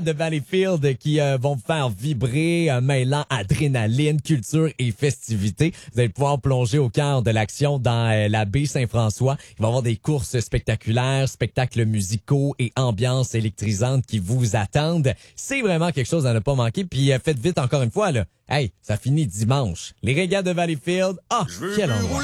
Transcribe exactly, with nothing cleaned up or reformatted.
de Valleyfield qui euh, vont vous faire vibrer, un mêlant adrénaline, culture et festivités. Vous allez pouvoir plonger au cœur de l'action dans euh, la baie Saint-François. Il va y avoir des courses spectaculaires, spectacles musicaux et ambiances électrisantes qui vous attendent. C'est vraiment quelque chose à ne pas manquer. Puis euh, faites vite encore une fois, là. Hey, ça finit dimanche. Les régates de Valleyfield. Ah, quel endroit!